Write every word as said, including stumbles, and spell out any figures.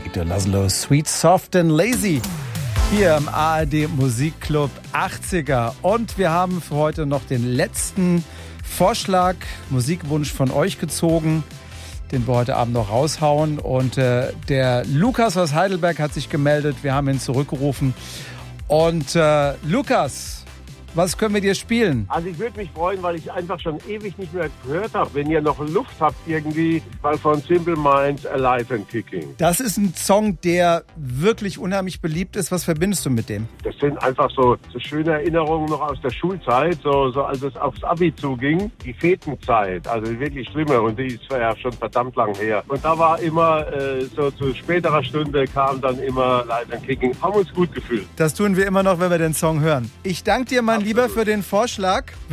Peter Laszlo, Sweet, Soft and Lazy. Hier im A R D Musikclub achtziger. Und wir haben für heute noch den letzten Vorschlag, Musikwunsch von euch gezogen, den wir heute Abend noch raushauen. Und äh, der Lukas aus Heidelberg hat sich gemeldet. Wir haben ihn zurückgerufen. Und äh, Lukas, was können wir dir spielen? Also ich würde mich freuen, weil ich einfach schon ewig nicht mehr gehört habe, wenn ihr noch Luft habt irgendwie, mal von Simple Minds, Alive and Kicking. Das ist ein Song, der wirklich unheimlich beliebt ist. Was verbindest du mit dem? Das sind einfach so, so schöne Erinnerungen noch aus der Schulzeit, so, so als es aufs Abi zuging. Die Fetenzeit, also wirklich schlimme, und die ist ja schon verdammt lang her. Und da war immer, äh, so zu späterer Stunde kam dann immer Alive and Kicking. Haben uns gut gefühlt. Das tun wir immer noch, wenn wir den Song hören. Ich danke dir, mein Lieber, für den Vorschlag.